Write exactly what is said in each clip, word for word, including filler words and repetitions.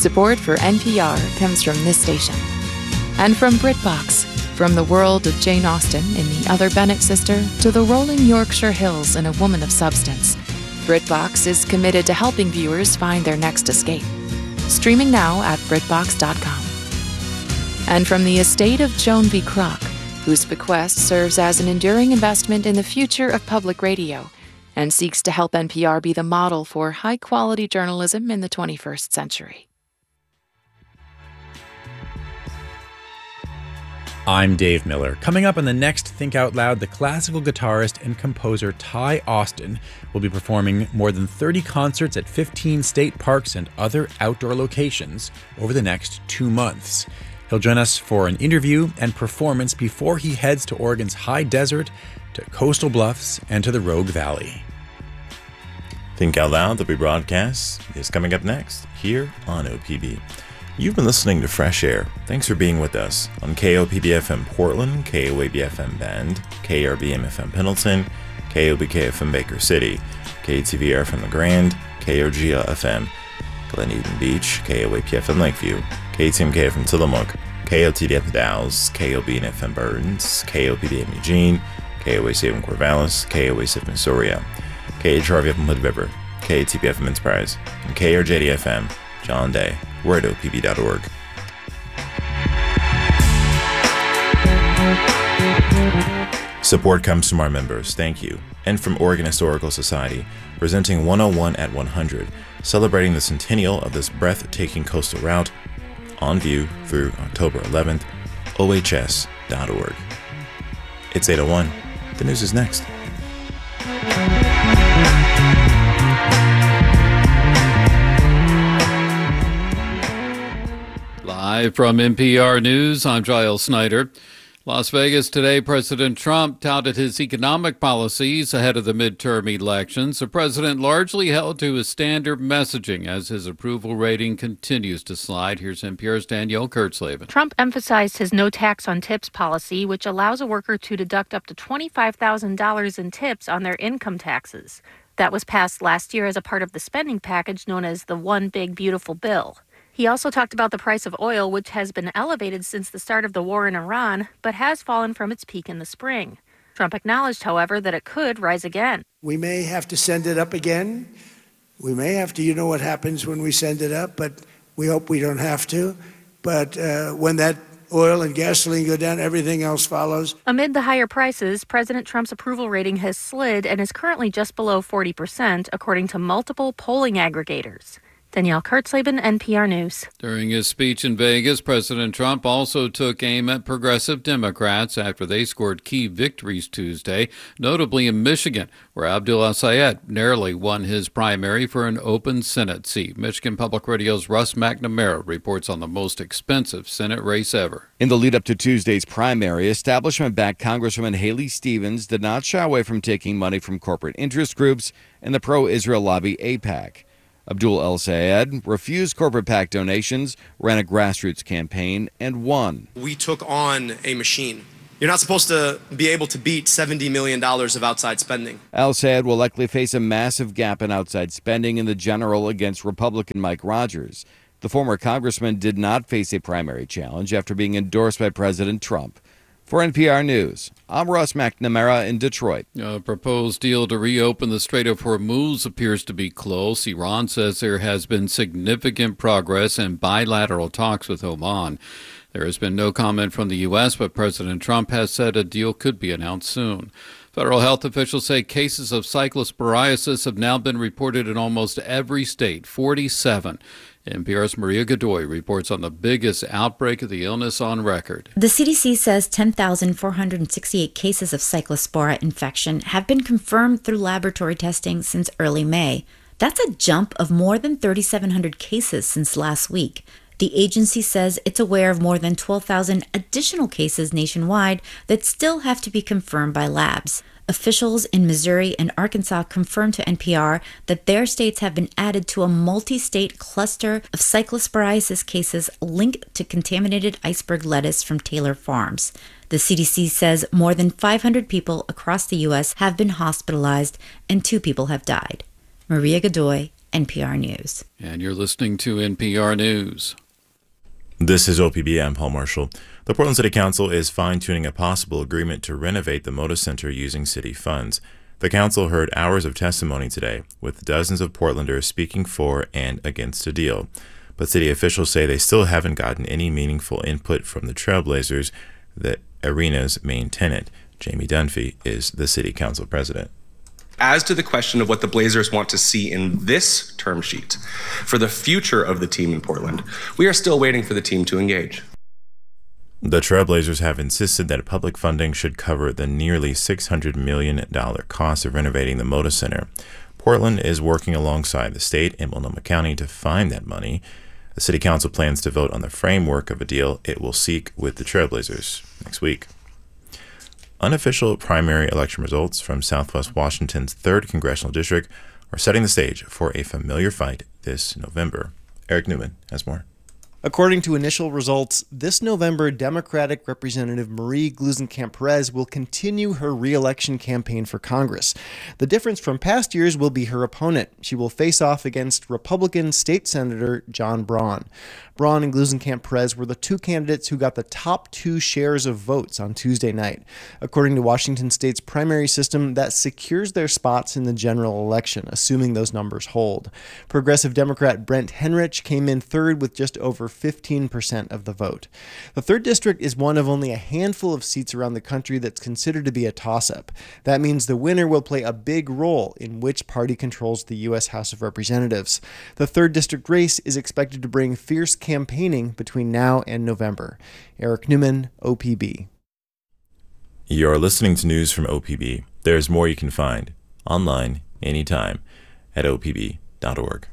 Support for N P R comes from this station. And from BritBox, from the world of Jane Austen in The Other Bennet Sister to the rolling Yorkshire Hills in A Woman of Substance, BritBox is committed to helping viewers find their next escape. Streaming now at Britbox dot com. And from the estate of Joan V. Kroc, whose bequest serves as an enduring investment in the future of public radio and seeks to help N P R be the model for high-quality journalism in the twenty-first century. I'm Dave Miller. Coming up on the next Think Out Loud, the classical guitarist and composer Ty Austin will be performing more than thirty concerts at fifteen state parks and other outdoor locations over the next two months. He'll join us for an interview and performance before he heads to Oregon's high desert, to coastal bluffs, and to the Rogue Valley. Think Out Loud, the rebroadcast, is coming up next here on O P B. You've been listening to Fresh Air. Thanks for being with us on K O P B F M Portland, K O A B F M Bend, K R B M F M Pendleton, K O B K F M Baker City, K T V R F M LaGrande, K O G L F M Glen Eden Beach, K O A P F M Lakeview, K T M K F M Tillamook, K O T D F M Dalles, K O B N F M Burns, K O P D M Eugene, K O A C F M Corvallis, K O A C F M Soria, K H R V F M Hood River, K T P F M Enterprise, and K R J D F M John Day. We're at O P B dot org. Support comes from our members, thank you, and from Oregon Historical Society, presenting one oh one at one hundred, celebrating the centennial of this breathtaking coastal route, on view through October eleventh, O H S dot org. It's eight oh one. The news is next. Live from N P R News, I'm Giles Snyder. Las Vegas today, President Trump touted his economic policies ahead of the midterm elections. The president largely held to his standard messaging as his approval rating continues to slide. Here's N P R's Danielle Kurtzleben. Trump emphasized his no tax on tips policy, which allows a worker to deduct up to twenty-five thousand dollars in tips on their income taxes. That was passed last year as a part of the spending package known as the One Big Beautiful Bill. He also talked about the price of oil, which has been elevated since the start of the war in Iran, but has fallen from its peak in the spring. Trump acknowledged, however, that it could rise again. We may have to send it up again. We may have to, you know what happens when we send it up, but we hope we don't have to. But uh, when that oil and gasoline go down, everything else follows. Amid the higher prices, President Trump's approval rating has slid and is currently just below forty percent, according to multiple polling aggregators. Danielle Kurtzleben, N P R News. During his speech in Vegas, President Trump also took aim at progressive Democrats after they scored key victories Tuesday, notably in Michigan, where Abdul El-Sayed narrowly won his primary for an open Senate seat. Michigan Public Radio's Russ McNamara reports on the most expensive Senate race ever. In the lead up to Tuesday's primary, establishment-backed Congresswoman Haley Stevens did not shy away from taking money from corporate interest groups and the pro-Israel lobby AIPAC. Abdul El-Sayed refused corporate PAC donations, ran a grassroots campaign, and won. We took on a machine. You're not supposed to be able to beat seventy million dollars of outside spending. El-Sayed will likely face a massive gap in outside spending in the general against Republican Mike Rogers. The former congressman did not face a primary challenge after being endorsed by President Trump. For N P R News, I'm Russ McNamara in Detroit. A proposed deal to reopen the Strait of Hormuz appears to be close. Iran says there has been significant progress in bilateral talks with Oman. There has been no comment from the U S, but President Trump has said a deal could be announced soon. Federal health officials say cases of cyclosporiasis have now been reported in almost every state, forty-seven. N P R's Maria Godoy reports on the biggest outbreak of the illness on record. The C D C says ten thousand four hundred sixty-eight cases of cyclospora infection have been confirmed through laboratory testing since early May. That's a jump of more than three thousand seven hundred cases since last week. The agency says it's aware of more than twelve thousand additional cases nationwide that still have to be confirmed by labs. Officials in Missouri and Arkansas confirmed to N P R that their states have been added to a multi-state cluster of cyclosporiasis cases linked to contaminated iceberg lettuce from Taylor Farms. The C D C says more than five hundred people across the U S have been hospitalized and two people have died. Maria Godoy, N P R News. And you're listening to N P R News. This is O P B. I'm Paul Marshall. The Portland City Council is fine-tuning a possible agreement to renovate the Moda Center using city funds. The council heard hours of testimony today, with dozens of Portlanders speaking for and against a deal. But city officials say they still haven't gotten any meaningful input from the Trailblazers, the arena's main tenant. Jamie Dunphy is the city council president. As to the question of what the Blazers want to see in this term sheet for the future of the team in Portland, we are still waiting for the team to engage. The Trailblazers have insisted that public funding should cover the nearly six hundred million dollars cost of renovating the Moda Center. Portland is working alongside the state and Multnomah County to find that money. The city council plans to vote on the framework of a deal it will seek with the Trailblazers next week. Unofficial primary election results from Southwest Washington's third congressional district are setting the stage for a familiar fight this November. Eric Newman has more. According to initial results, this November, Democratic Representative Marie Gluesenkamp-Perez will continue her re-election campaign for Congress. The difference from past years will be her opponent. She will face off against Republican State Senator John Braun. Braun and Gluesenkamp-Perez were the two candidates who got the top two shares of votes on Tuesday night. According to Washington State's primary system, that secures their spots in the general election, assuming those numbers hold. Progressive Democrat Brent Henrich came in third with just over fifteen percent of the vote. The third district is one of only a handful of seats around the country that's considered to be a toss-up. That means the winner will play a big role in which party controls the U S House of Representatives. The third district race is expected to bring fierce campaigning between now and November. Eric Newman, O P B. You're listening to news from O P B. There's more you can find online anytime at O P B dot org.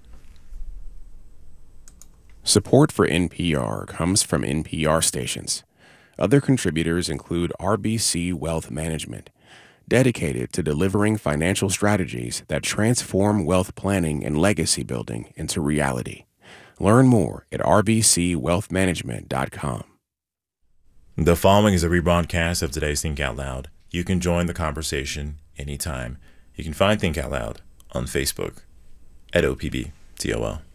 Support for N P R comes from N P R stations. Other contributors include R B C Wealth Management, dedicated to delivering financial strategies that transform wealth planning and legacy building into reality. Learn more at r b c wealth management dot com. The following is a rebroadcast of today's Think Out Loud. You can join the conversation anytime. You can find Think Out Loud on Facebook at O P B T O L.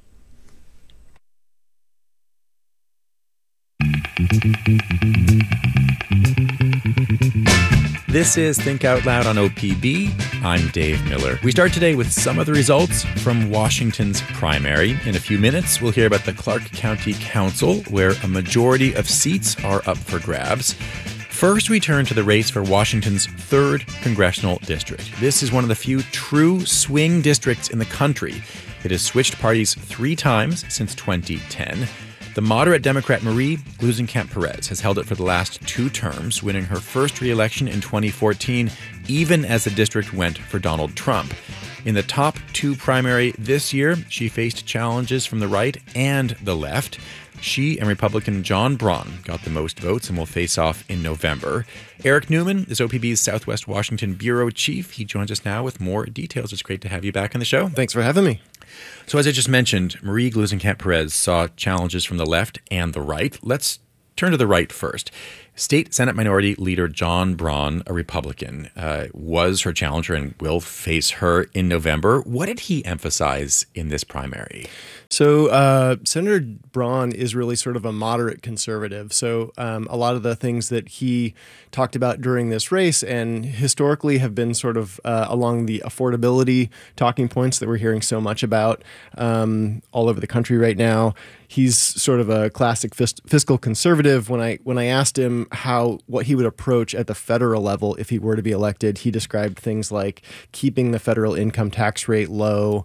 This is Think Out Loud on O P B. I'm Dave Miller. We start today with some of the results from Washington's primary. In a few minutes, we'll hear about the Clark County Council, where a majority of seats are up for grabs. First, we turn to the race for Washington's third congressional district. This is one of the few true swing districts in the country. It has switched parties three times since twenty ten. The moderate Democrat Marie Gluesenkamp-Perez has held it for the last two terms, winning her first re-election in twenty fourteen, even as the district went for Donald Trump. In the top two primary this year, she faced challenges from the right and the left. She and Republican John Braun got the most votes and will face off in November. Eric Newman is O P B's Southwest Washington Bureau Chief. He joins us now with more details. It's great to have you back on the show. Thanks for having me. So as I just mentioned, Marie Gluesenkamp-Perez saw challenges from the left and the right. Let's turn to the right first. State Senate Minority Leader John Braun, a Republican, uh, was her challenger and will face her in November. What did he emphasize in this primary? So uh, Senator Braun is really sort of a moderate conservative. So um, a lot of the things that he talked about during this race and historically have been sort of uh, along the affordability talking points that we're hearing so much about um, all over the country right now. He's sort of a classic fis- fiscal conservative. When I when I asked him how what he would approach at the federal level if he were to be elected, he described things like keeping the federal income tax rate low,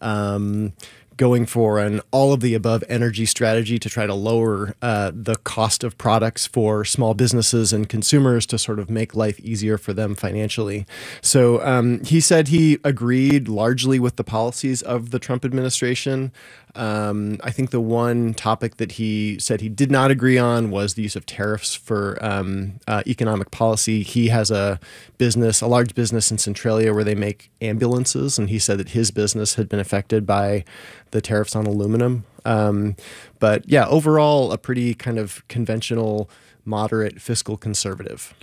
um, going for an all-of-the-above energy strategy to try to lower uh, the cost of products for small businesses and consumers to sort of make life easier for them financially. So um, he said he agreed largely with the policies of the Trump administration. Um, I think the one topic that he said he did not agree on was the use of tariffs for um, uh, economic policy. He has a business, a large business in Centralia where they make ambulances, and he said that his business had been affected by the tariffs on aluminum. Um, but yeah, overall, a pretty kind of conventional, moderate fiscal conservative.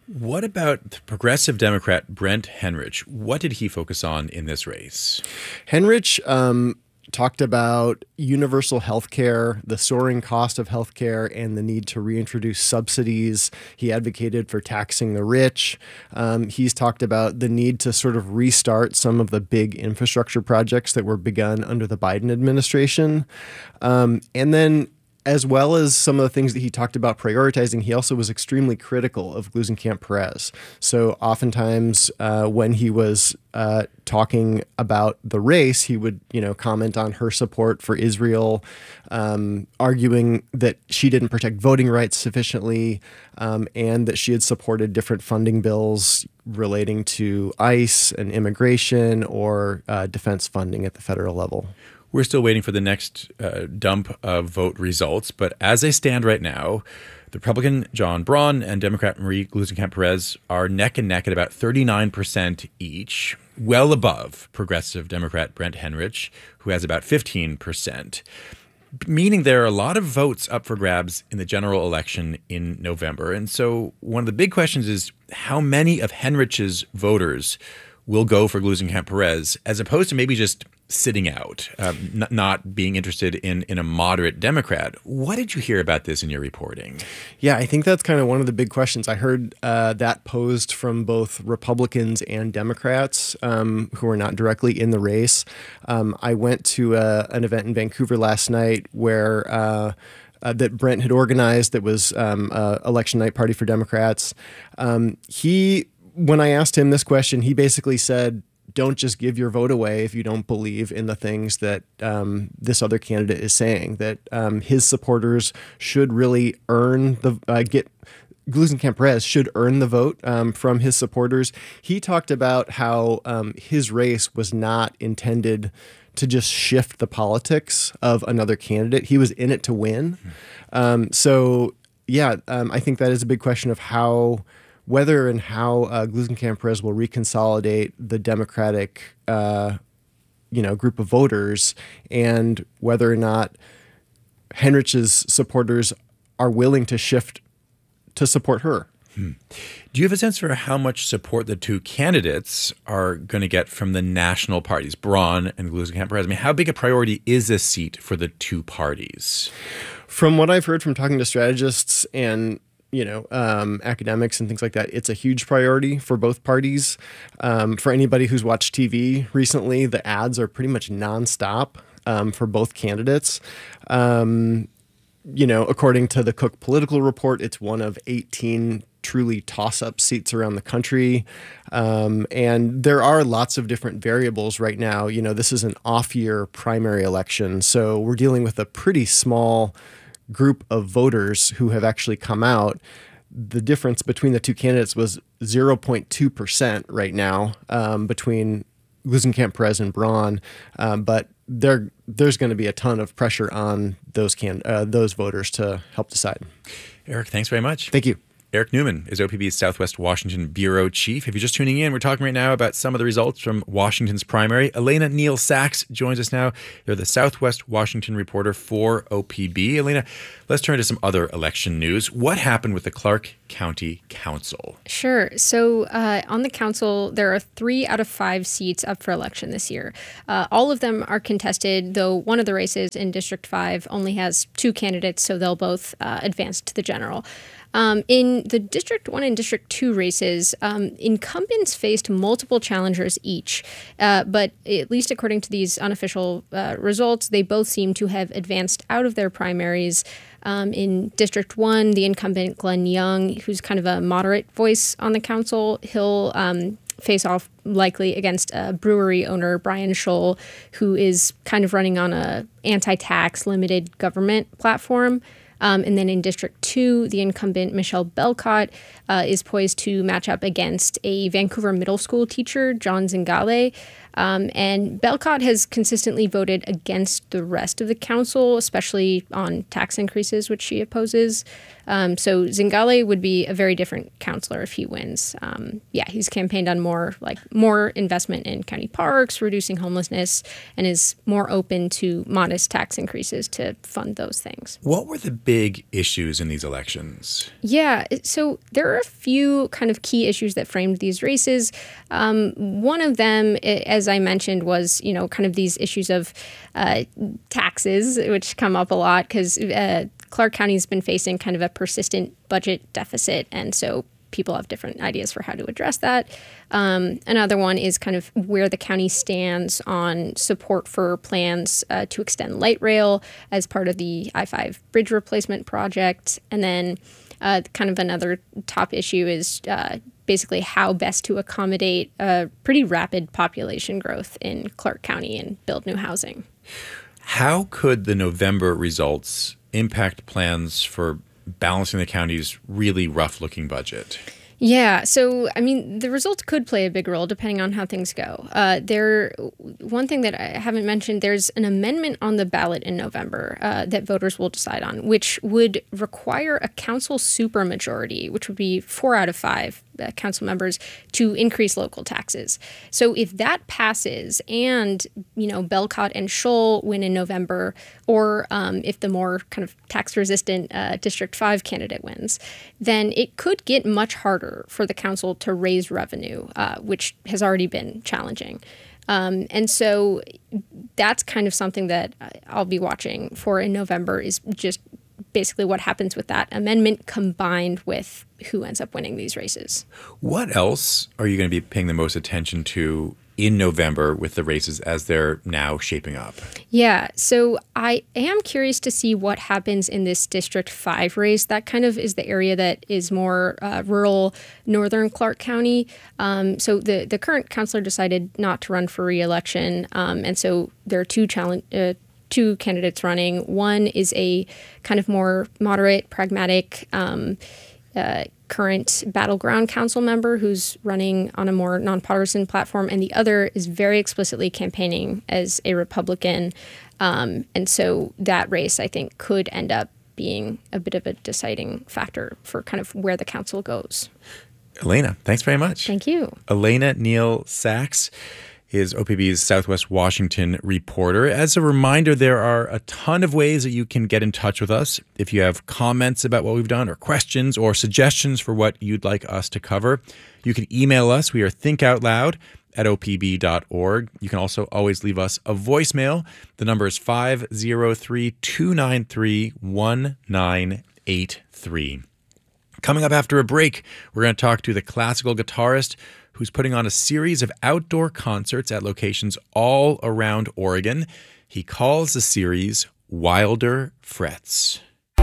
What about the progressive Democrat Brent Henrich? What did he focus on in this race? Henrich um, talked about universal health care, the soaring cost of health care, and the need to reintroduce subsidies. He advocated for taxing the rich. Um, he's talked about the need to sort of restart some of the big infrastructure projects that were begun under the Biden administration. Um, and then as well as some of the things that he talked about prioritizing, he also was extremely critical of Gluesenkamp-Perez. So oftentimes uh, when he was uh, talking about the race, he would, you know, comment on her support for Israel, um, arguing that she didn't protect voting rights sufficiently, um, and that she had supported different funding bills relating to ICE and immigration or uh, defense funding at the federal level. We're still waiting for the next uh, dump of vote results, but as they stand right now, the Republican John Braun and Democrat Marie Gluesenkamp-Perez are neck and neck at about thirty-nine percent each, well above progressive Democrat Brent Henrich, who has about fifteen percent, meaning there are a lot of votes up for grabs in the general election in November. And so one of the big questions is how many of Henrich's voters will go for Gluesenkamp-Perez, as opposed to maybe just sitting out, um, n- not being interested in in a moderate Democrat. What did you hear about this in your reporting? Yeah, I think that's kind of one of the big questions. I heard uh, that posed from both Republicans and Democrats um, who are not directly in the race. Um, I went to a, an event in Vancouver last night where uh, Uh, that Brent had organized that was um, uh, election night party for Democrats. Um, he, when I asked him this question, he basically said, don't just give your vote away if you don't believe in the things that um, this other candidate is saying, that um, his supporters should really earn the, uh, get, Gluesenkamp-Perez should earn the vote um, from his supporters. He talked about how um, his race was not intended to just shift the politics of another candidate. He was in it to win. Um, so, yeah, um, I think that is a big question of how, whether and how uh, Gluesenkamp-Perez will reconsolidate the Democratic, uh, you know, group of voters, and whether or not Henrich's supporters are willing to shift to support her. Hmm. Do you have a sense for how much support the two candidates are going to get from the national parties, Braun and Gluesenkamp-Perez? I mean, how big a priority is this seat for the two parties? From what I've heard from talking to strategists and, you know, um, academics and things like that, it's a huge priority for both parties. Um, for anybody who's watched T V recently, the ads are pretty much nonstop um, for both candidates. Um, you know, according to the Cook Political Report, it's one of eighteen truly toss-up seats around the country. Um, and there are lots of different variables right now. You know, this is an off-year primary election, so we're dealing with a pretty small group of voters who have actually come out. The difference between the two candidates was zero point two percent right now um, between Gluesenkamp-Perez and Braun, um, but there there's going to be a ton of pressure on those can uh, those voters to help decide. Eric, thanks very much. Thank you. Eric Newman is O P B's Southwest Washington Bureau Chief. If you're just tuning in, we're talking right now about some of the results from Washington's primary. Elena Neal Sachs joins us now. You're the Southwest Washington reporter for O P B. Elena, let's turn to some other election news. What happened with the Clark County Council? Sure. So uh, on the council, there are three out of five seats up for election this year. Uh, all of them are contested, though one of the races in District five only has two candidates, so they'll both uh, advance to the general. Um, in the District one and District two races, um, incumbents faced multiple challengers each. Uh, but at least according to these unofficial uh, results, they both seem to have advanced out of their primaries. Um, in District one, the incumbent Glenn Young, who's kind of a moderate voice on the council, he'll um, face off likely against uh, brewery owner Brian Scholl, who is kind of running on a anti-tax limited government platform. Um, and then in District two, the incumbent Michelle Belcott uh, is poised to match up against a Vancouver middle school teacher, John Zingale. Um, and Belcott has consistently voted against the rest of the council, especially on tax increases, which she opposes. Um, so Zingale would be a very different counselor if he wins. Um, yeah, he's campaigned on more like more investment in county parks, reducing homelessness, and is more open to modest tax increases to fund those things. What were the big issues in these elections? Yeah, so there are a few kind of key issues that framed these races. Um, one of them, as I mentioned, was, you know, kind of these issues of uh, taxes, which come up a lot because uh, Clark County has been facing kind of a persistent budget deficit. And so people have different ideas for how to address that. Um, another one is kind of where the county stands on support for plans uh, to extend light rail as part of the I five bridge replacement project. And then uh, kind of another top issue is uh, basically how best to accommodate a pretty rapid population growth in Clark County and build new housing. How could the November results impact plans for balancing the county's really rough-looking budget? Yeah, so I mean, the results could play a big role depending on how things go. Uh, there, one thing that I haven't mentioned, there's an amendment on the ballot in November uh, that voters will decide on, which would require a council supermajority, which would be four out of five uh, council members, to increase local taxes. So if that passes, and you know Belcott and Scholl win in November, or um, if the more kind of tax-resistant uh, District five candidate wins, then it could get much harder for the council to raise revenue, uh, which has already been challenging. Um, and so that's kind of something that I'll be watching for in November, is just basically what happens with that amendment combined with who ends up winning these races. What else are you going to be paying the most attention to in November with the races as they're now shaping up? Yeah, so I am curious to see what happens in this District five race. That kind of is the area that is more uh, rural northern Clark County. Um, so the, the current counselor decided not to run for re-election, um, and so there are two challenge uh, two candidates running. One is a kind of more moderate, pragmatic um, uh, current battleground council member who's running on a more nonpartisan platform, and the other is very explicitly campaigning as a Republican. Um, and so that race, I think, could end up being a bit of a deciding factor for kind of where the council goes. Elena, thanks very much. Thank you. Elena Neal Sachs is O P B's Southwest Washington reporter. As a reminder, there are a ton of ways that you can get in touch with us. If you have comments about what we've done, or questions or suggestions for what you'd like us to cover, you can email us. We are thinkoutloud at O P B dot org. You can also always leave us a voicemail. The number is five oh three, two nine three, one nine eight three. Coming up after a break, we're going to talk to the classical guitarist who's putting on a series of outdoor concerts at locations all around Oregon. He calls the series Wilder Frets.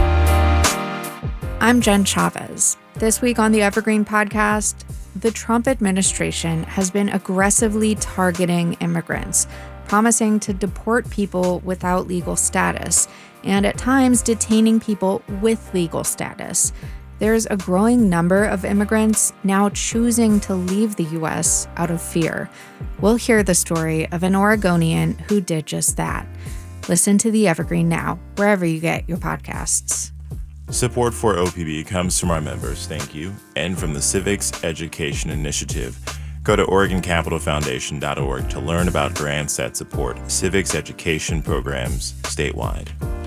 I'm Jen Chavez. This week on the Evergreen Podcast, the Trump administration has been aggressively targeting immigrants, promising to deport people without legal status, and at times detaining people with legal status. There's a growing number of immigrants now choosing to leave the U S out of fear. We'll hear the story of an Oregonian who did just that. Listen to The Evergreen now, wherever you get your podcasts. Support for O P B comes from our members, thank you, and from the Civics Education Initiative. Go to Oregon Capital Foundation dot org to learn about grants that support civics education programs statewide.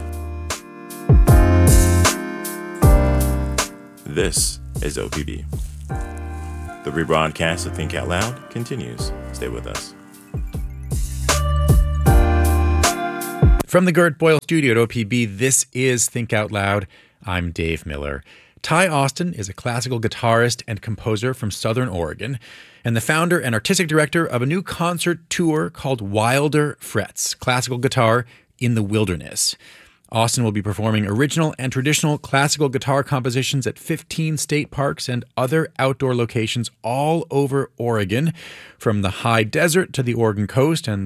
This is O P B. The rebroadcast of Think Out Loud continues. Stay with us. From the Gert Boyle studio at O P B, this is Think Out Loud. I'm Dave Miller. Ty Austin is a classical guitarist and composer from Southern Oregon, and the founder and artistic director of a new concert tour called Wilder Frets, Classical Guitar in the Wilderness. Austin will be performing original and traditional classical guitar compositions at fifteen state parks and other outdoor locations all over Oregon, from the high desert to the Oregon coast and